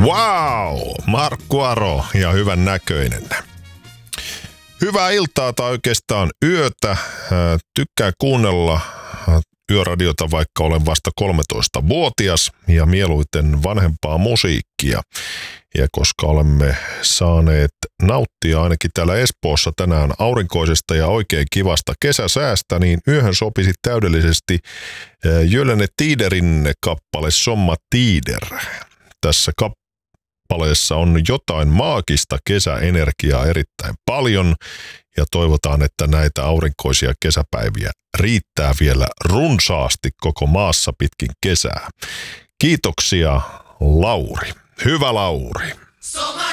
Wow! Markku Aro ja hyvän näköinen. Hyvää iltaa tai oikeastaan yötä. Tykkään kuunnella yöradiota, vaikka olen vasta 13-vuotias ja mieluiten vanhempaa musiikkia. Ja koska olemme saaneet nauttia ainakin täällä Espoossa tänään aurinkoisesta ja oikein kivasta kesäsäästä, niin yöhön sopisi täydellisesti Gyllene Tiderin kappale Somma Tider. Tässä kappaleessa on jotain maagista kesäenergiaa erittäin paljon ja toivotaan, että näitä aurinkoisia kesäpäiviä riittää vielä runsaasti koko maassa pitkin kesää. Kiitoksia, Lauri. Hyvä Lauri. Somma